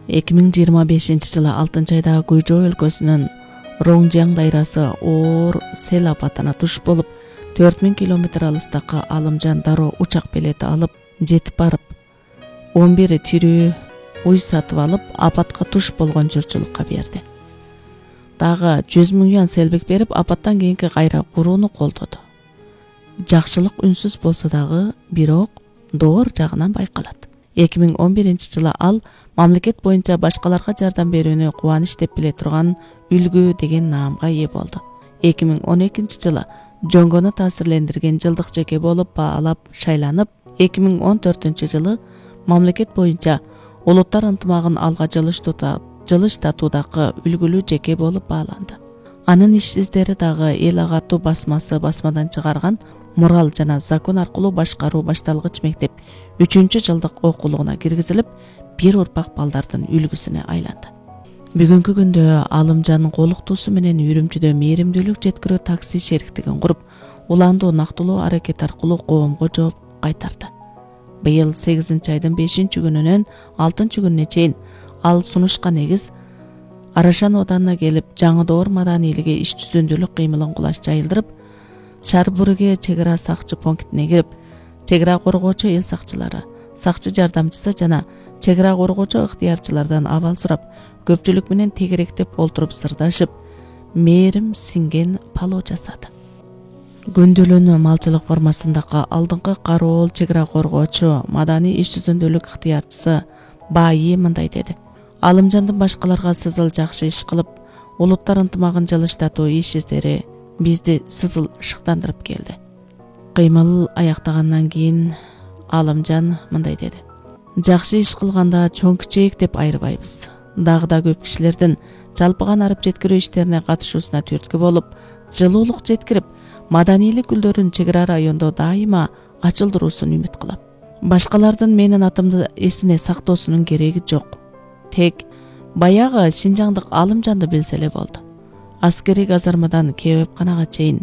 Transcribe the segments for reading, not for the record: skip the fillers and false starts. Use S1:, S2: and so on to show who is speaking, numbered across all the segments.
S1: 2025-жылы 6-айда Гуйчжоу өлкөсүнүн Роңжяң дайрасы оор сел апатына туш болуп, 4000 км алыстакы Алымжан дароо учак билети алып жетип барып, 11 тирүү уй сатып алып, апатка туш болгон журтчулукка берди. Дагы 100 000 юан селбик берип, апаттан кийинки кайра курууну колдоду. Жакшылык үнсүз болсо дагы, бирок доор жагынан байкалат. 2011-жылы ал мамлекет боюнча башкаларга жардам берүүнү кубаныч деп биле турган үлгү деген наамга ээ болду. 2012-жылы жөнгөнү таасирлендирген жылдык жеке болуп баалап шайланып, 2014-жылы мамлекет боюнча улуттар ынтымагын алга жылыштатуудагы үлгүлүү жеке болуп бааланды. Анын ишсиздери дагы эл агартуу басмасы басмадан чыгарган Мурал жана закон аркылуу башкаруу башталгыч мектеп 3-жылдык окуулугуна киргизилип, бир урпак балдардын үлгүсүнө айланды. Бүгүнкү күндө Алымжан колуктуусу менен Үрүмчүдө мээримдүүлүк жеткирүү такси шериктигин куруп, улаандуу нактылуу аракет аркылуу коомго жооп кайтарды. Быйыл 8-айдын 5-күнүнөн 6-күнүнө чейин ал сунушка негиз Арашан оданына келип, Жаңы-Доор маданийлиги иш жүзүндүүлүк кыймылын кулаш жайылдырып, Шарбурге чегара сакчы пунктине кирип, чегара коргоочу эл сакчылары, сакчы жардамчысы жана чегара коргоочу ыктыярчылардан абал сурап, көпчүлүк менен тегеректеп олтуруп сырдашып, мээрим синген палоо жасады. Күндүлүн малчылык формасындагы алдыңкы кароол чегара коргоочу, маданий иш жүзүндүүлүк ыктыярчысы Баайы мындай деди: Алымжандын башкаларга сызыл жакшы иш кылып, улуттар ынтымагын жылыштатуу иш издери бизди сызыл шыктандырып келди. Кыймыл аяктагандан кийин Алымжан мындай деди: Жакшы иш кылганда чоң кичээк деп айырбайбыз. Дагы да көп кишилердин жалпыган арып жеткирүү иштерине катышуусуна түрткү болуп, жылуулук жеткирип, маданийлик гүлдөрүн чегара райондо дайыма ачылдыруусун үмүт кылам. Башкалардын менин атымды эсине сактоосунун кереги жок. Тек баягы Шинжаңдык Алымжанды билсе эле болду. Аскерий казармадан Кебепканага чейин,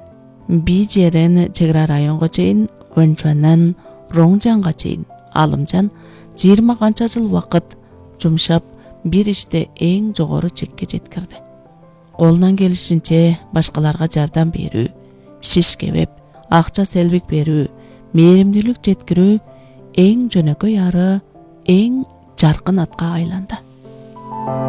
S1: Bijеден чегара районго чейин, Өнчөнөн Роңжаңга чейин Алымжан 20 канча жыл убакыт жумшап, бир иште эң жогору чекке жеткирди. Колунан келишинче башкаларга жардам берүү, шиш кебеп, акча селбик берүү, мээримдүүлүк жеткирүү эң жөнөкөй ары эң жаркын атка айланды.